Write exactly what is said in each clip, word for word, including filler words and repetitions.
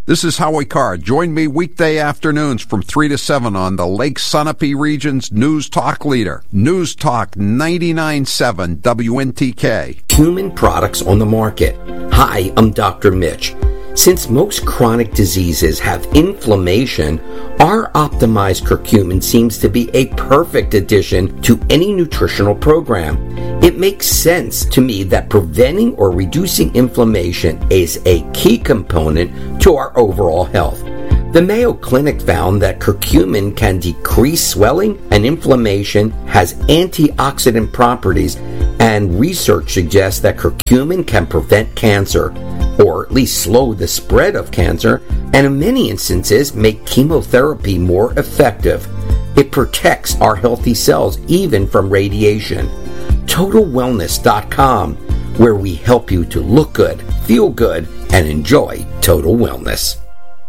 This is Howie Carr. Join me weekday afternoons from three to seven on the Lake Sunapee Region's News Talk leader, News Talk ninety-nine point seven W N T K. Human products on the market. Hi, I'm Doctor Mitch. Since most chronic diseases have inflammation, our optimized curcumin seems to be a perfect addition to any nutritional program. It makes sense to me that preventing or reducing inflammation is a key component to our overall health. The Mayo Clinic found that curcumin can decrease swelling and inflammation, has antioxidant properties, and research suggests that curcumin can prevent cancer, or at least slow the spread of cancer, and in many instances make chemotherapy more effective. It protects our healthy cells even from radiation. Total Wellness dot com, where we help you to look good, feel good, and enjoy total wellness.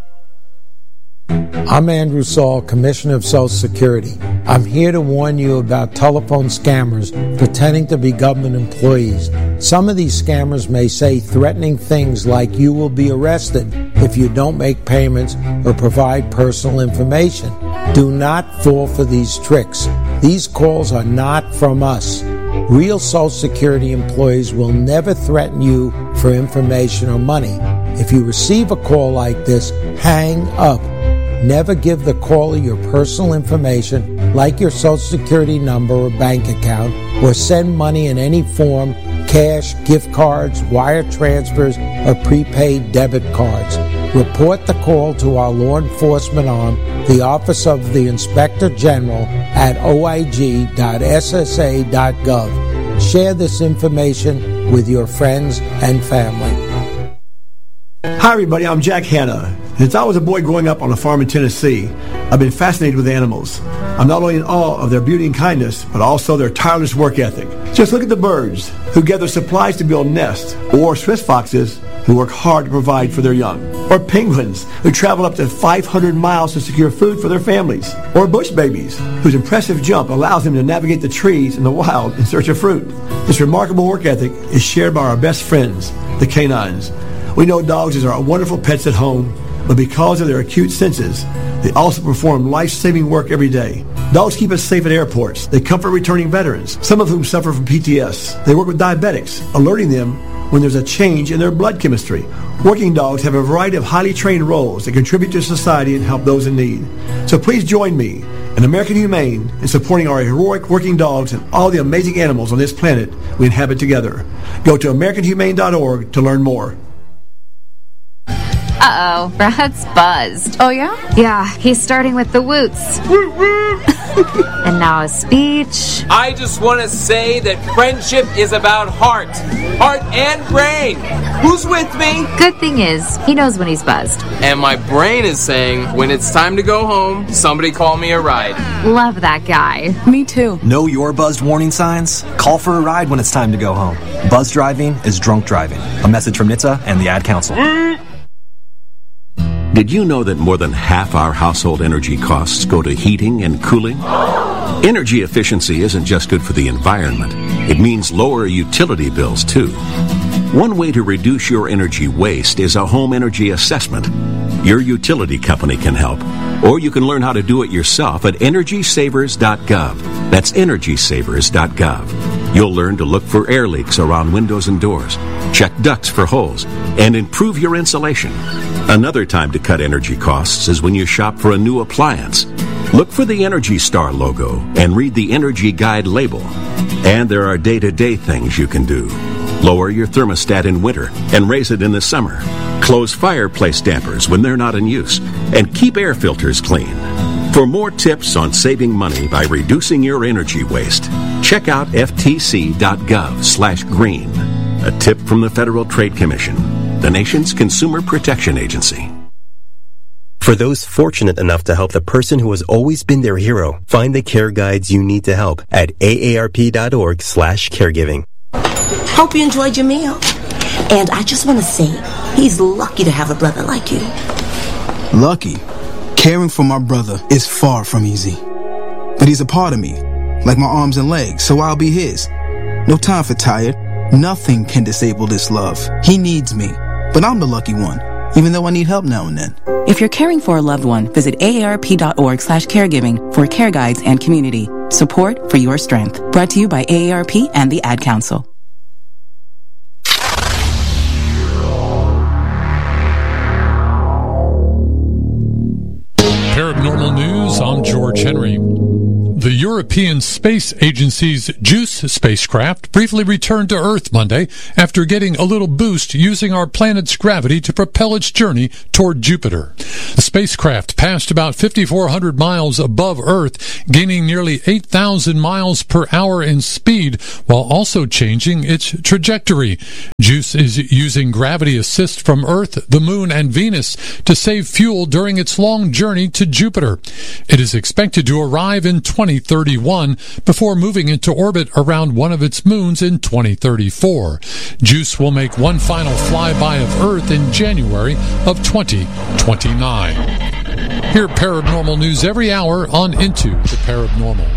I'm Andrew Saul, Commissioner of Social Security. I'm here to warn you about telephone scammers pretending to be government employees. Some of these scammers may say threatening things like you will be arrested if you don't make payments or provide personal information. Do not fall for these tricks. These calls are not from us. Real Social Security employees will never threaten you for information or money. If you receive a call like this, hang up. Never give the caller your personal information, like your Social Security number or bank account, or send money in any form, cash, gift cards, wire transfers, or prepaid debit cards. Report the call to our law enforcement arm, the Office of the Inspector General, at o i g dot s s a dot gov. Share this information with your friends and family. Hi everybody, I'm Jack Hanna. Since I was a boy growing up on a farm in Tennessee, I've been fascinated with animals. I'm not only in awe of their beauty and kindness, but also their tireless work ethic. Just look at the birds who gather supplies to build nests, or Swiss foxes who work hard to provide for their young, or penguins who travel up to five hundred miles to secure food for their families, or bush babies whose impressive jump allows them to navigate the trees in the wild in search of fruit. This remarkable work ethic is shared by our best friends, the canines. We know dogs are wonderful pets at home, but because of their acute senses, they also perform life-saving work every day. Dogs keep us safe at airports. They comfort returning veterans, some of whom suffer from P T S. They work with diabetics, alerting them when there's a change in their blood chemistry. Working dogs have a variety of highly trained roles that contribute to society and help those in need. So please join me and American Humane in supporting our heroic working dogs and all the amazing animals on this planet we inhabit together. Go to american humane dot org to learn more. Uh-oh, Brad's buzzed. Oh, yeah? Yeah, he's starting with the woots. And now a speech. I just want to say that friendship is about heart. Heart and brain. Who's with me? Good thing is, he knows when he's buzzed. And my brain is saying, when it's time to go home, somebody call me a ride. Love that guy. Me too. Know your buzzed warning signs? Call for a ride when it's time to go home. Buzz driving is drunk driving. A message from N H T S A and the Ad Council. Did you know that more than half our household energy costs go to heating and cooling? Energy efficiency isn't just good for the environment. It means lower utility bills, too. One way to reduce your energy waste is a home energy assessment. Your utility company can help, or you can learn how to do it yourself at energy savers dot gov. That's energy savers dot gov. You'll learn to look for air leaks around windows and doors, check ducts for holes, and improve your insulation. Another time to cut energy costs is when you shop for a new appliance. Look for the Energy Star logo and read the Energy Guide label. And there are day-to-day things you can do. Lower your thermostat in winter and raise it in the summer. Close fireplace dampers when they're not in use. And keep air filters clean. For more tips on saving money by reducing your energy waste, check out f t c dot gov slash green. A tip from the Federal Trade Commission, the nation's consumer protection agency. For those fortunate enough to help the person who has always been their hero, find the care guides you need to help at a a r p dot org slash caregiving. Hope you enjoyed your meal. And I just want to say, he's lucky to have a brother like you. Lucky? Caring for my brother is far from easy. But he's a part of me, like my arms and legs, so I'll be his. No time for tired. Nothing can disable this love. He needs me, but I'm the lucky one. even though I need help now and then. If you're caring for a loved one, visit aarp.org slash caregiving for care guides and community. Support for your strength. Brought to you by A A R P and the Ad Council. Paranormal News, I'm George Henry. The European Space Agency's JUICE spacecraft briefly returned to Earth Monday after getting a little boost using our planet's gravity to propel its journey toward Jupiter. The spacecraft passed about fifty-four hundred miles above Earth, gaining nearly eight thousand miles per hour in speed, while also changing its trajectory. JUICE is using gravity assist from Earth, the Moon, and Venus to save fuel during its long journey to Jupiter. It is expected to arrive in twenty thirty-one before moving into orbit around one of its moons in twenty thirty-four. JUICE will make one final flyby of Earth in January of twenty twenty-nine. Hear paranormal news every hour on Into the Paranormal.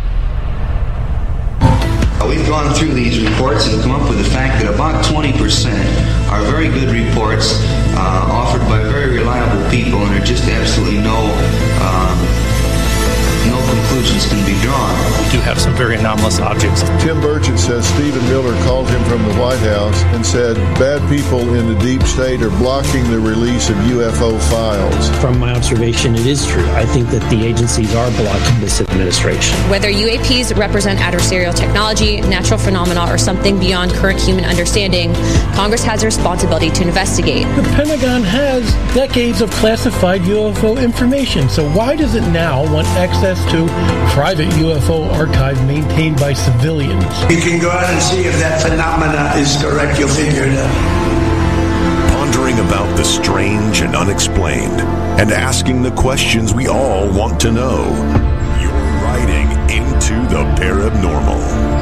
We've gone through these reports and come up with the fact that about twenty percent are very good reports uh, offered by very reliable people, and there are just absolutely no uh, no conclusions can be drawn. We do have some very anomalous objects. Tim Burchett says Stephen Miller called him from the White House and said bad people in the deep state are blocking the release of U F O files. From my observation, it is true. I think that the agencies are blocking this administration. Whether U A Ps represent adversarial technology, natural phenomena, or something beyond current human understanding, Congress has a responsibility to investigate. The Pentagon has decades of classified U F O information, so why does it now want access to private U F O archive maintained by civilians? You can go out and see if that phenomena is correct. You'll figure it out. Pondering about the strange and unexplained, and asking the questions we all want to know. You're riding into the paranormal.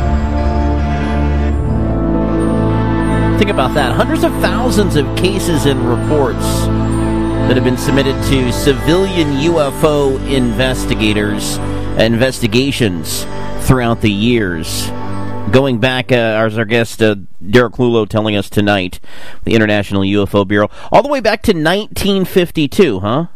Think about that. Hundreds of thousands of cases and reports that have been submitted to civilian U F O investigators, investigations throughout the years. Going back, uh, as our guest uh, Derek Lulo telling us tonight, the International U F O Bureau, all the way back to nineteen fifty-two, huh?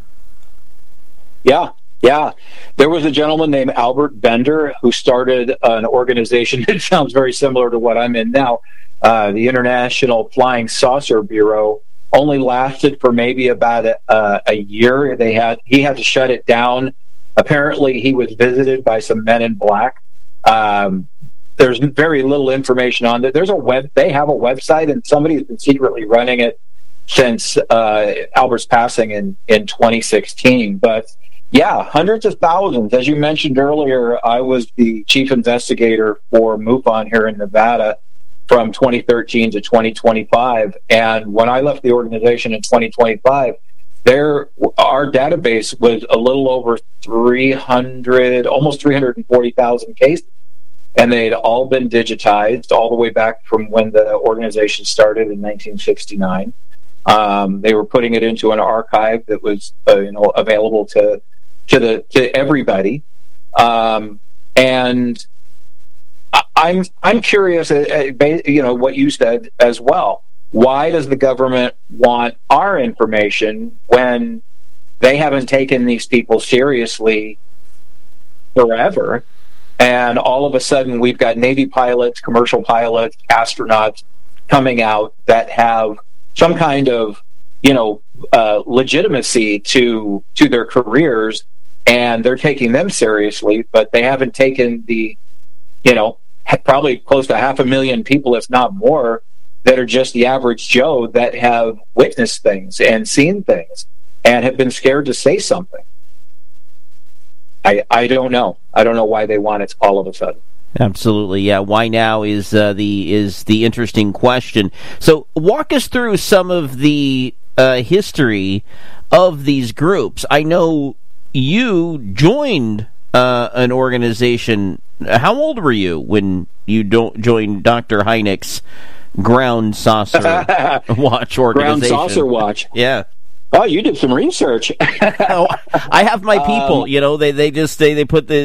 Yeah, yeah. There was a gentleman named Albert Bender who started an organization that sounds very similar to what I'm in now, uh, the International Flying Saucer Bureau. Only lasted for maybe about a, uh, a year. They had he had to shut it down. Apparently, he was visited by some men in black. Um, there's very little information on it. There's a web. They have a website, and somebody has been secretly running it since uh, Albert's passing in in twenty sixteen. But yeah, hundreds of thousands. As you mentioned earlier, I was the chief investigator for MUFON here in Nevada from twenty thirteen to twenty twenty-five. And when I left the organization in twenty twenty-five, there our database was a little over three hundred, almost three hundred forty thousand cases. And they'd all been digitized all the way back from when the organization started in nineteen sixty-nine. Um, they were putting it into an archive that was uh, you know, available to to the to everybody. Um, and I'm I'm curious, uh, you know, what you said as well. Why does the government want our information when they haven't taken these people seriously forever? And all of a sudden, we've got Navy pilots, commercial pilots, astronauts coming out that have some kind of, you know, uh, legitimacy to to their careers, and they're taking them seriously, but they haven't taken the, you know, probably close to half a million people, if not more, that are just the average Joe that have witnessed things and seen things and have been scared to say something. I I don't know. I don't know why they want it all of a sudden. Absolutely, yeah. Why now is uh, the is the interesting question. So, walk us through some of the uh, history of these groups. I know you joined uh, an organization. How old were you when you don't joined Doctor Hynek's Ground Saucer Watch organization? Ground Saucer Watch. Yeah. Oh, you did some research. Oh, I have my people. Um, you know, they, they just they, they put the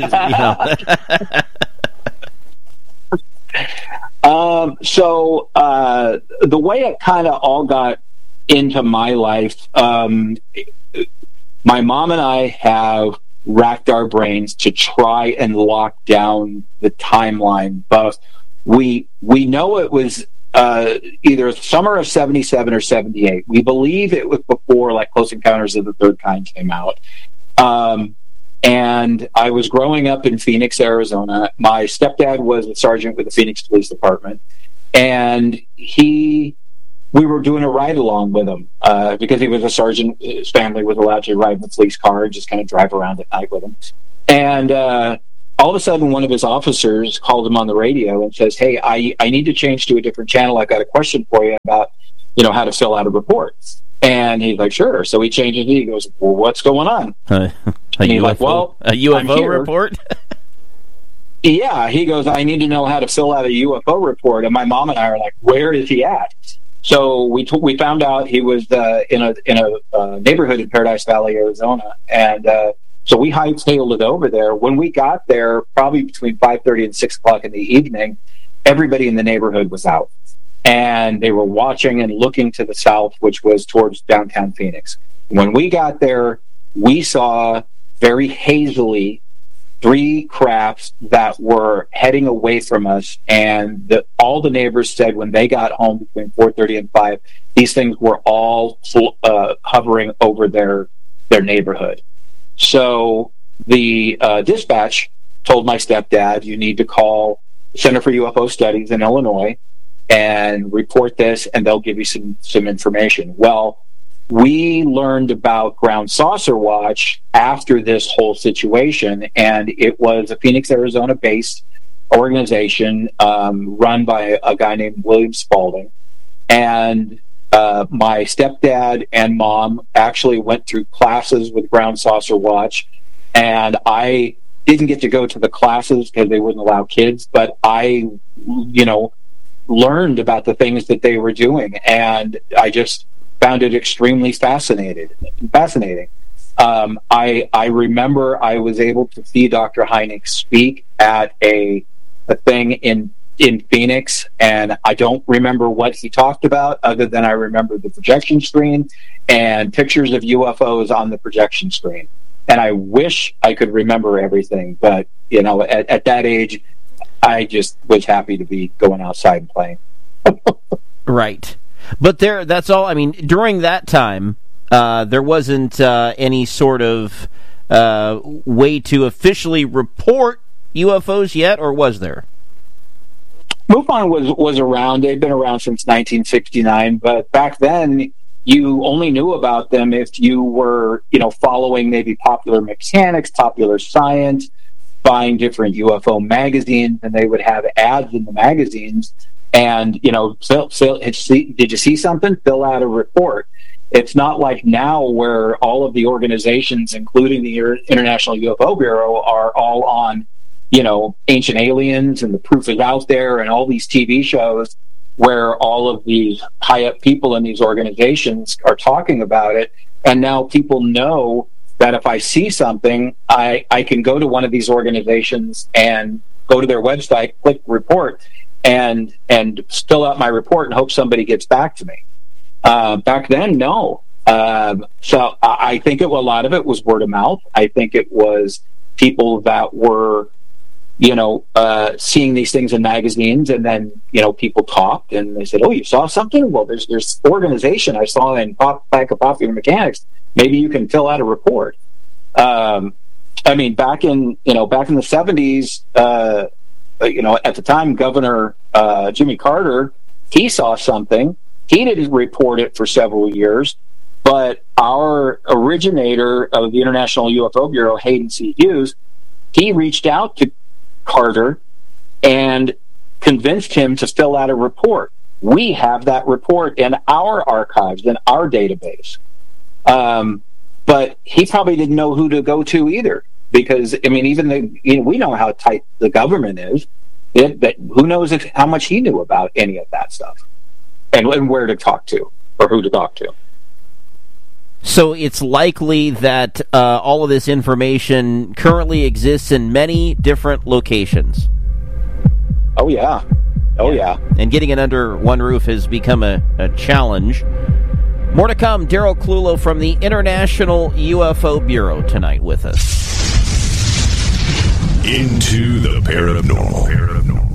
you know. um. So uh, the way it kind of all got into my life, um, my mom and I have racked our brains to try and lock down the timeline, but we we know it was uh, either summer of seventy-seven or seventy-eight. We believe it was before, like, Close Encounters of the Third Kind came out. Um, and I was growing up in Phoenix, Arizona. My stepdad was a sergeant with the Phoenix Police Department, and he, we were doing a ride along with him uh, because he was a sergeant. His family was allowed to ride in the police car and just kind of drive around at night with him. And uh, all of a sudden, one of his officers called him on the radio and says, "Hey, I, I need to change to a different channel. I've got a question for you about, you know, how to fill out a report." And he's like, "Sure." So he changes it. He goes, "Well, what's going on?" Uh, and he's U F O, like, "Well, a U F O I'm here." report? Yeah, he goes, "I need to know how to fill out a U F O report." And my mom and I are like, "Where is he at?" So we t- we found out he was uh, in a in a uh, neighborhood in Paradise Valley, Arizona, and uh, so we hightailed it over there. When we got there, probably between five thirty and six o'clock in the evening, everybody in the neighborhood was out. And they were watching and looking to the south, which was towards downtown Phoenix. When we got there, we saw very hazily three crafts that were heading away from us. And the, all the neighbors said when they got home between four thirty and five, these things were all uh, hovering over their their neighborhood. So the uh, dispatch told my stepdad, "You need to call Center for U F O Studies in Illinois and report this, and they'll give you some, some information." Well, we learned about Ground Saucer Watch after this whole situation, and it was a Phoenix, Arizona-based organization um, run by a guy named William Spalding. And uh, my stepdad and mom actually went through classes with Ground Saucer Watch, and I didn't get to go to the classes because they wouldn't allow kids, but I, you know, learned about the things that they were doing, and I just found it extremely fascinated, fascinating. Um, I I remember I was able to see Doctor Hynek speak at a a thing in in Phoenix, and I don't remember what he talked about other than I remember the projection screen and pictures of U F Os on the projection screen. And I wish I could remember everything, but you know, at, at that age, I just was happy to be going outside and playing. Right. But there, that's all. I mean, during that time, uh, there wasn't uh, any sort of uh, way to officially report U F Os yet, or was there? MUFON was, was around. They'd been around since nineteen sixty-nine, but back then, you only knew about them if you were, you know, following maybe Popular Mechanics, Popular Science, buying different U F O magazines, and they would have ads in the magazines. And, you know, fill, fill, did you see something? Fill out a report. It's not like now where all of the organizations, including the International U F O Bureau, are all on, you know, Ancient Aliens and The Proof Is Out There and all these T V shows where all of these high-up people in these organizations are talking about it. And now people know that if I see something, I, I can go to one of these organizations and go to their website, click report, and and fill out my report and hope somebody gets back to me. Uh, back then, no. Um, so I, I think it, a lot of it was word of mouth. I think it was people that were, you know, uh, seeing these things in magazines, and then, you know, people talked and they said, "Oh, you saw something? Well, there's there's organization I saw in Pop, Pack of Popular Mechanics. Maybe you can fill out a report." Um, I mean, back in, you know, back in the seventies, uh, you know, at the time, Governor uh, Jimmy Carter, he saw something. He didn't report it for several years, but our originator of the International U F O Bureau, Hayden C. Hughes, he reached out to Carter and convinced him to fill out a report. We have that report in our archives, in our database. Um, but he probably didn't know who to go to either, because, I mean, even the, you know, we know how tight the government is. It, but who knows if, how much he knew about any of that stuff, and, and where to talk to or who to talk to. So it's likely that uh, all of this information currently exists in many different locations. Oh, yeah. Oh, yeah. And getting it under one roof has become a, a challenge. More to come. Daryl Clulo from the International U F O Bureau tonight with us. Into the paranormal. paranormal.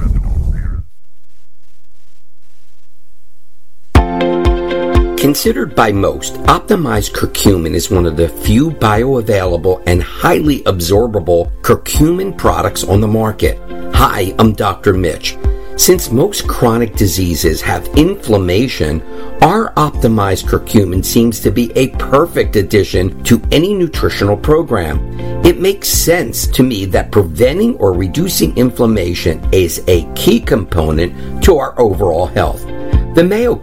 Considered by most, optimized curcumin is one of the few bioavailable and highly absorbable curcumin products on the market. Hi, I'm Doctor Mitch. Since most chronic diseases have inflammation, our optimized curcumin seems to be a perfect addition to any nutritional program. It makes sense to me that preventing or reducing inflammation is a key component to our overall health. The Mayo